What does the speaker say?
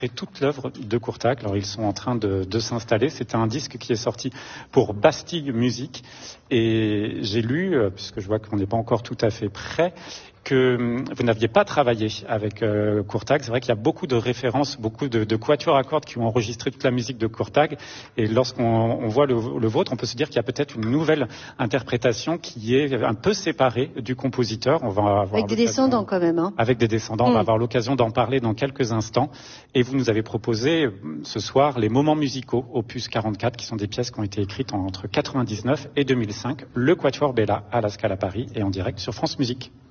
Et toute l'œuvre de Courtag. Alors ils sont en train de s'installer. C'est un disque qui est sorti pour Bastille Musique. Et j'ai lu, puisque je vois qu'on n'est pas encore tout à fait prêt, que vous n'aviez pas travaillé avec Courtag. C'est vrai qu'il y a beaucoup de références, beaucoup de quatuors à cordes qui ont enregistré toute la musique de Courtag. Et lorsqu'on voit le vôtre, on peut se dire qu'il y a peut-être une nouvelle interprétation qui est un peu séparée du compositeur. On va avoir avec des descendants quand même. Hein. Avec des descendants, on va avoir l'occasion d'en parler dans quelques instants. Et vous nous avez proposé ce soir les moments musicaux, opus 44, qui sont des pièces qui ont été écrites entre 99 et 2005. Le Quatuor Bella à la Scala Paris et en direct sur France Musique.